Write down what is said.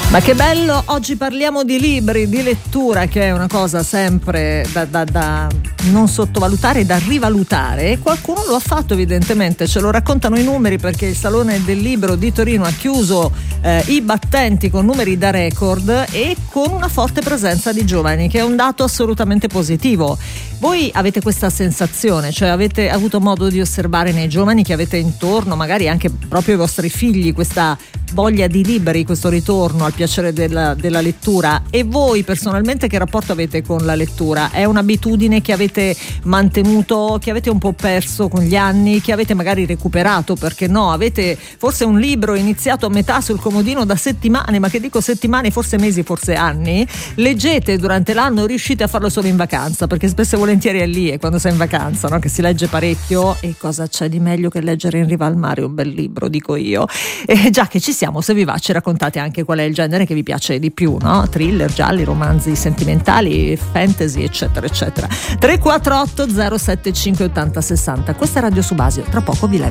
Ma che bello, oggi parliamo di libri, di lettura, che è una cosa sempre da non sottovalutare, da rivalutare, e qualcuno lo ha fatto evidentemente, ce lo raccontano i numeri, perché il Salone del Libro di Torino ha chiuso i battenti con numeri da record e con una forte presenza di giovani, che è un dato assolutamente positivo. Voi avete questa sensazione, cioè avete avuto modo di osservare nei giovani che avete intorno, magari anche proprio i vostri figli, questa voglia di libri, questo ritorno al piacere della lettura? E voi personalmente che rapporto avete con la lettura? È un'abitudine che avete mantenuto, che avete un po' perso con gli anni, che avete magari recuperato, perché no? Avete forse un libro iniziato a metà sul comodino da settimane, ma che dico settimane, forse mesi, forse anni, leggete durante l'anno, riuscite a farlo solo in vacanza, perché spesso e volentieri è lì, è quando sei in vacanza, no? Che si legge parecchio, e cosa c'è di meglio che leggere in riva al mare un bel libro, dico io. E già che ci siamo, se vi va ci raccontate anche qual è il genere che vi piace di più, no? Thriller, gialli, romanzi sentimentali, fantasy, eccetera eccetera. 348 075 80 60. Questa è Radio Subasio, tra poco vi leggo